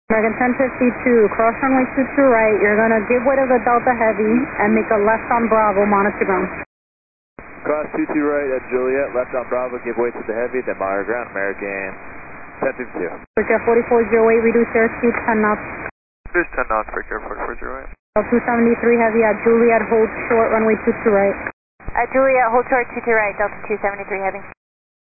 American 1052, cross runway 22 right, you're going to give way to the Delta Heavy and make a left on Bravo, monitor ground. Cross 22 right at Juliet, left on Bravo, give way to the Heavy, then monitor ground, American 1052. Jet 4408, reduce airspeed 10 knots. Reduce 10 knots, Jet 4408. 273 Heavy at Juliet, hold short, runway 22 right. At Juliet, hold short 22 right, Delta 273 Heavy.